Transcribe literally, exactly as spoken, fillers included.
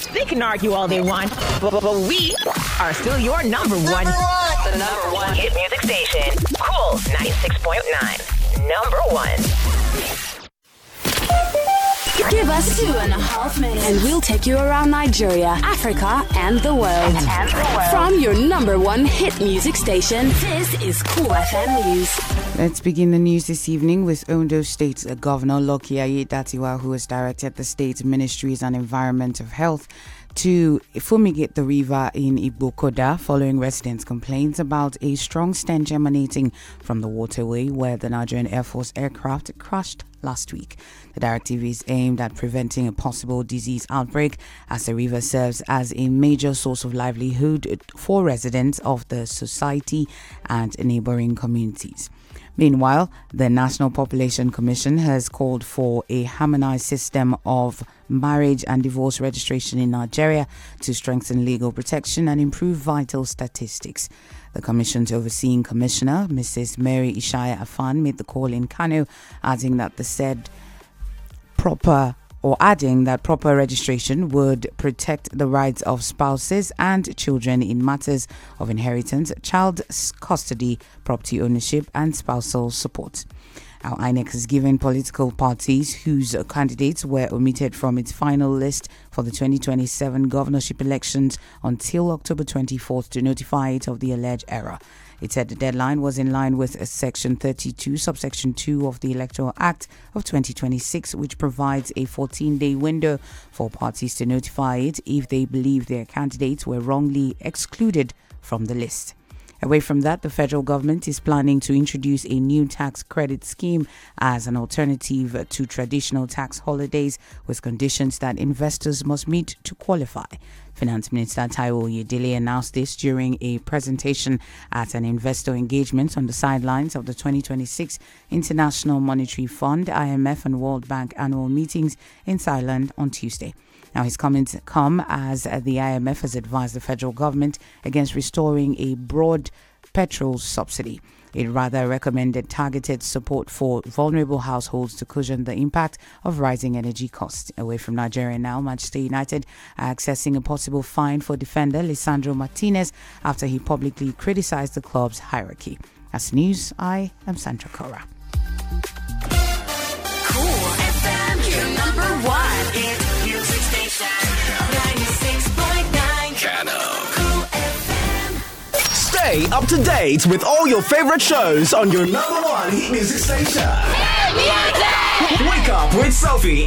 They can argue all they want, but, but we are still your number one. Number one. The number one hit music station. Cool ninety-six point nine. Number one. Give us two and a half minutes and we'll take you around Nigeria, Africa, and the world. And the world. From your number one hit music station, this is Cool F M News. Let's begin the news this evening with Ondo State Governor Lucky Aiyedatiwa, who has directed the state ministries and environment of health to fumigate the river in Igbokoda following residents' complaints about a strong stench emanating from the waterway where the Nigerian Air Force aircraft crashed last week. The directive is aimed at preventing a possible disease outbreak as the river serves as a major source of livelihood for residents of the society and neighboring communities. Meanwhile, the National Population Commission has called for a harmonized system of marriage and divorce registration in Nigeria to strengthen legal protection and improve vital statistics. The Commission's overseeing commissioner, Missus Mary Ishaya Afan, made the call in Kano, adding that the said proper or adding that proper registration would protect the rights of spouses and children in matters of inheritance, child custody, property ownership, and spousal support. Our I N E C has given political parties whose candidates were omitted from its final list for the twenty twenty-seven governorship elections until October twenty-fourth to notify it of the alleged error. It said the deadline was in line with Section thirty-two, subsection two of the Electoral Act of twenty twenty-six, which provides a fourteen-day window for parties to notify it if they believe their candidates were wrongly excluded from the list. Away from that, the federal government is planning to introduce a new tax credit scheme as an alternative to traditional tax holidays with conditions that investors must meet to qualify. Finance Minister Taiwo Oyedele announced this during a presentation at an investor engagement on the sidelines of the twenty twenty-six International Monetary Fund, I M F and World Bank annual meetings in Thailand on Tuesday. Now, his comments come as the I M F has advised the federal government against restoring a broad petrol subsidy. It rather recommended targeted support for vulnerable households to cushion the impact of rising energy costs. Away from Nigeria now, Manchester United are accessing a possible fine for defender Lisandro Martinez after he publicly criticized the club's hierarchy. As news, I am Sandra Cora. Cool F M, your number one hit music station. ninety-six point nine Cool F M. Stay up to date with all your favorite shows on your number one hit music station. Wake up with Sophie